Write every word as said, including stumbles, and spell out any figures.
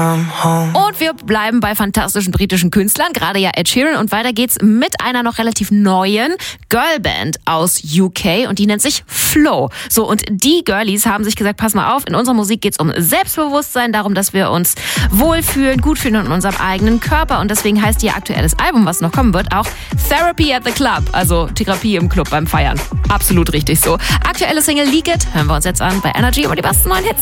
Und wir bleiben bei fantastischen britischen Künstlern, gerade ja Ed Sheeran. Und weiter geht's mit einer noch relativ neuen Girlband aus U K und die nennt sich Flow. So, und die Girlies haben sich gesagt, pass mal auf, in unserer Musik geht's um Selbstbewusstsein, darum, dass wir uns wohlfühlen, gut fühlen in unserem eigenen Körper. Und deswegen heißt ihr aktuelles Album, was noch kommen wird, auch Therapy at the Club, also Therapie im Club beim Feiern. Absolut richtig so. Aktuelle Single Leak It hören wir uns jetzt an bei Energy über die besten neuen Hits.